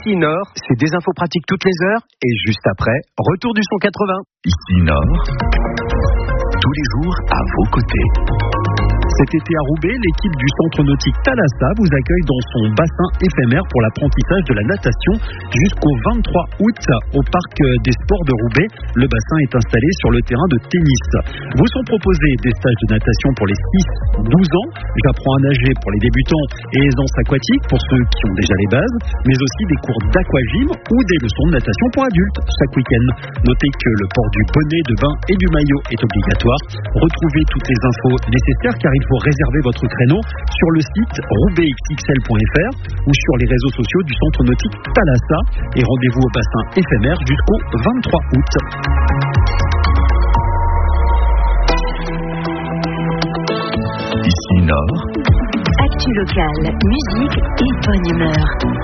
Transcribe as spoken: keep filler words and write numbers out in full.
Ici Nord, c'est des infos pratiques toutes les heures et juste après, retour du son quatre-vingts. Ici Nord, tous les jours à vos côtés. Cet été à Roubaix, l'équipe du centre nautique Thalassa vous accueille dans son bassin éphémère pour l'apprentissage de la natation jusqu'au vingt-trois août au parc des sports de Roubaix. Le bassin est installé sur le terrain de tennis. Vous sont proposés des stages de natation pour les six douze ans. J'apprends à nager pour les débutants et aisance aquatique pour ceux qui ont déjà les bases, mais aussi des cours d'aquagym ou des leçons de natation pour adultes chaque week-end. Notez que le port du bonnet de bain et du maillot est obligatoire. Retrouvez toutes les infos nécessaires car il faut réserver votre créneau sur le site roubaix x x l point f r ou sur les réseaux sociaux du centre nautique Thalassa et rendez-vous au bassin éphémère jusqu'au vingt-trois août. Ici Nord. Actu locale, musique et bonne humeur.